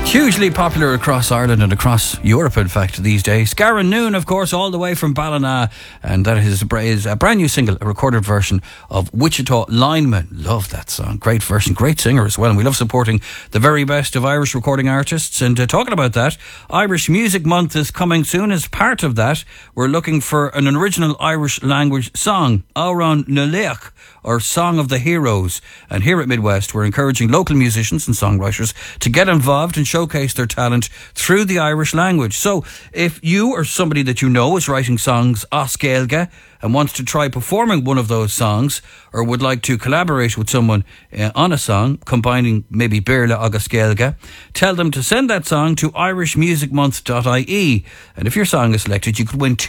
Hugely popular across Ireland and across Europe, in fact, these days. Garen Noon, of course, all the way from Ballina, and that is a brand new single, a recorded version of Wichita Lineman. Love that song. Great version, great singer as well. And we love supporting the very best of Irish recording artists. And talking about that, Irish Music Month is coming soon. As part of that, we're looking for an original Irish language song, Áran na Léach, or Song of the Heroes. And here at Midwest, we're encouraging local musicians and songwriters to get involved and showcase their talent through the Irish language. So if you or somebody that you know is writing songs as Gaeilge and wants to try performing one of those songs, or would like to collaborate with someone on a song combining maybe Béarla agus Gaeilge, tell them to send that song to irishmusicmonth.ie, and if your song is selected, you could win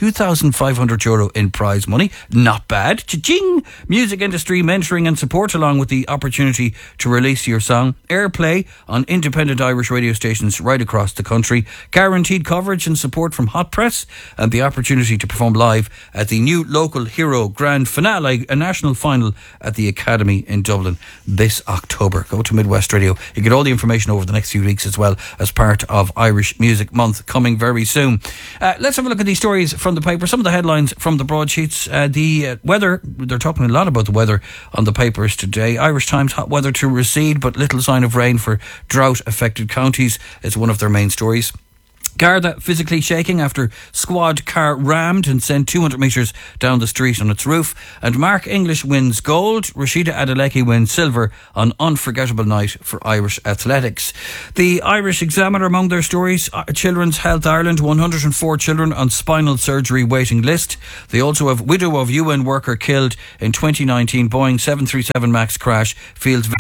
€2,500 in prize money. Not bad. Cha-ching! Music industry mentoring and support, along with the opportunity to release your song, airplay on independent Irish radio stations right across the country, guaranteed coverage and support from Hot Press, and the opportunity to perform live at the new Local Hero Grand Finale, a national final at the Academy in Dublin this October. Go to Midwest Radio. You get all the information over the next few weeks as well, as part of Irish Music Month coming very soon. Let's have a look at these stories from the paper. Some of the headlines from the broadsheets. The weather, they're talking a lot about the weather on the papers today. Irish Times, hot weather to recede, but little sign of rain for drought-affected counties is one of their main stories. Garda physically shaking after squad car rammed and sent 200 metres down the street on its roof. And Mark English wins gold. Rashida Adeleke wins silver on unforgettable night for Irish athletics. The Irish Examiner, among their stories, Children's Health Ireland, 104 children on spinal surgery waiting list. They also have widow of UN worker killed in 2019 Boeing 737 MAX crash feels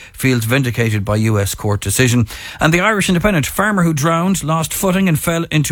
vindicated by US court decision. And the Irish Independent, farmer who drowned, lost footing and fell into